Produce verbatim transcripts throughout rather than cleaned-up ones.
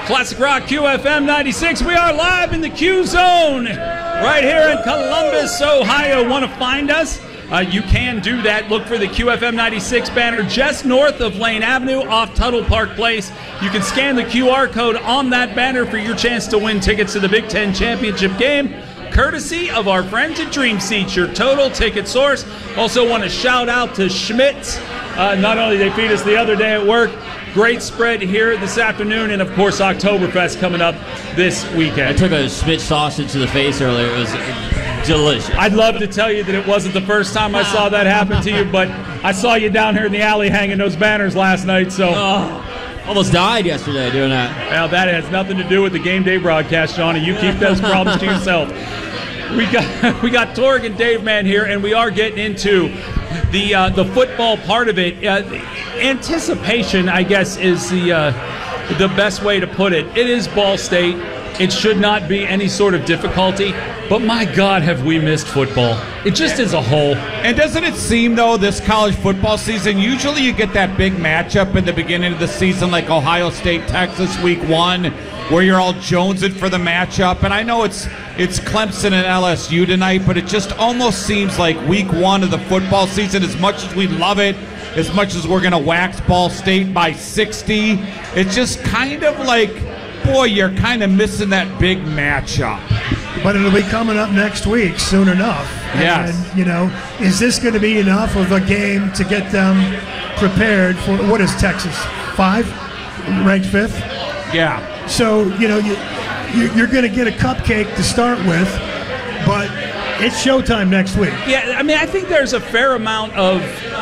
Classic Rock Q F M ninety-six. We are live in the Q Zone right here in Columbus, Ohio. Want to find us? Uh, you can do that. Look for the Q F M ninety-six banner just north of Lane Avenue off Tuttle Park Place. You can scan the Q R code on that banner for your chance to win tickets to the Big Ten Championship game, courtesy of our friends at Dream Seats, your total ticket source. Also want to shout out to Schmitz. Uh, not only did they feed us the other day at work, great spread here this afternoon, and of course Oktoberfest coming up this weekend. I took a Schmitz sausage to the face earlier. It was delicious. I'd love to tell you that it wasn't the first time I saw that happen to you, but I saw you down here in the alley hanging those banners last night, so... Oh, almost died yesterday doing that. Well, that has nothing to do with the game day broadcast, Johnny. You keep those problems to yourself. We got we got Torg and Dave Man here, and we are getting into the uh, the football part of it. Uh, anticipation, I guess, is the uh, the best way to put it. It is Ball State. It should not be any sort of difficulty. But my God, have we missed football? It just is a whole. And doesn't it seem, though, this college football season, usually you get that big matchup in the beginning of the season, like Ohio State, Texas, week one, where you're all jonesing for the matchup. And I know it's it's Clemson and L S U tonight, but it just almost seems like week one of the football season, as much as we love it, as much as we're going to wax Ball State by sixty, it's just kind of like, boy, you're kind of missing that big matchup. But it'll be coming up next week, soon enough. Yes. And, you know, is this going to be enough of a game to get them prepared for, what is Texas, five? Ranked fifth? Yeah. So, you know, you, you, you're going to get a cupcake to start with, but it's showtime next week. Yeah, I mean, I think there's a fair amount of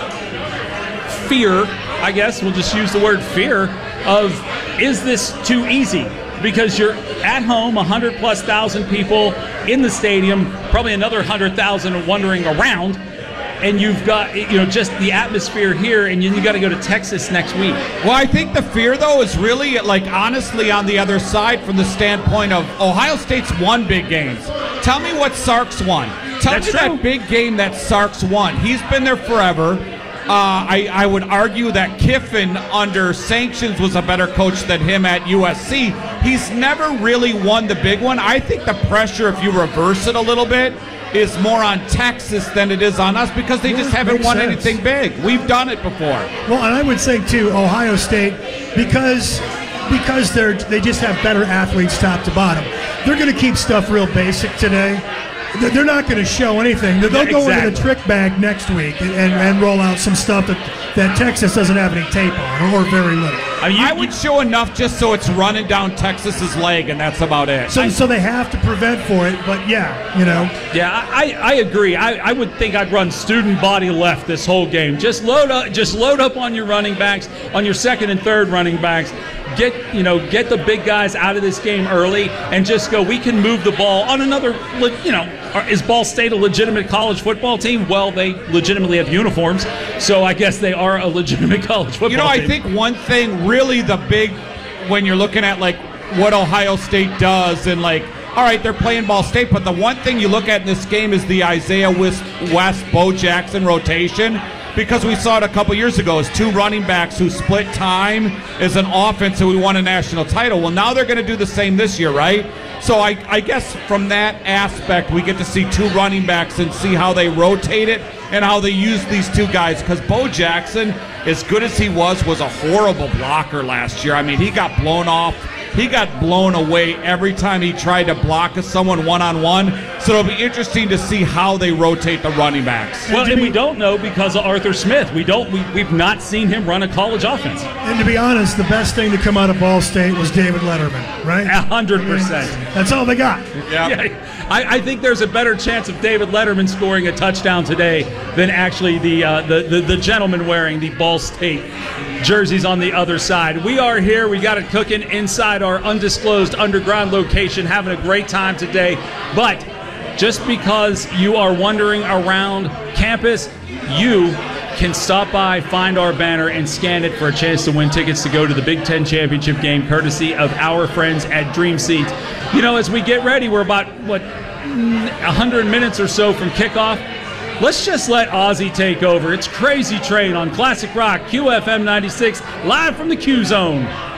fear, I guess, we'll just use the word fear, of is this too easy? Because you're at home, one hundred plus thousand people in the stadium, probably another one hundred thousand wandering around, and you've got, you know, just the atmosphere here, and you, you got to go to Texas next week. Well, I think the fear, though, is really, like, honestly, on the other side from the standpoint of Ohio State's won big games. Tell me what Sark's won. Tell That's me true. that big game that Sark's won. He's been there forever. Uh, I, I would argue that Kiffin under sanctions was a better coach than him at U S C. He's never really won the big one. I think the pressure, if you reverse it a little bit, is more on Texas than it is on us because they Yeah, just haven't makes won sense. anything big. We've done it before. Well, and I would say, too, Ohio State, because because they're they just have better athletes top to bottom, they're going to keep stuff real basic today. They're they're not going to show anything. They'll Yeah, go exactly. into the trick bag next week and, and, and roll out some stuff that, that Texas doesn't have any tape on, or very little. I mean, you, I would show enough just so it's running down Texas's leg, and that's about it. So, so they have to prevent for it, but yeah, you know. Yeah, I, I agree. I, I would think I'd run student body left this whole game. Just load up, just load up on your running backs, on your second and third running backs. Get you know, get the big guys out of this game early, and just go. We can move the ball on another. You know, is Ball State a legitimate college football team? Well, they legitimately have uniforms, so I guess they are a legitimate college football team. You know, I think one thing really the big, when you're looking at like what Ohio State does and like, all right, they're playing Ball State, but the one thing you look at in this game is the Isaiah West, Bo Jackson rotation, because we saw it a couple years ago as two running backs who split time as an offense and we won a national title. Well, now they're going to do the same this year, right? So I, I guess from that aspect, we get to see two running backs and see how they rotate it and how they use these two guys. Because Bo Jackson, as good as he was, was a horrible blocker last year. I mean, he got blown off. He got blown away every time he tried to block someone one-on-one. So it'll be interesting to see how they rotate the running backs. Well, and we don't know because of Arthur Smith. We don't. We, we've not seen him run a college offense. And to be honest, the best thing to come out of Ball State was David Letterman, right? A hundred percent. That's all they got. Yeah. Yeah, I, I think there's a better chance of David Letterman scoring a touchdown today than actually the uh, the, the the gentleman wearing the Ball State jerseys on the other side. We are here. We got it cooking inside our undisclosed underground location, having a great time today. But just because you are wandering around campus, you can stop by, find our banner, and scan it for a chance to win tickets to go to the Big Ten Championship game, courtesy of our friends at Dream Seats. You know, as we get ready, we're about, what, one hundred minutes or so from kickoff. Let's just let Ozzy take over. It's Crazy Train on Classic Rock, Q F M ninety-six, live from the Q Zone.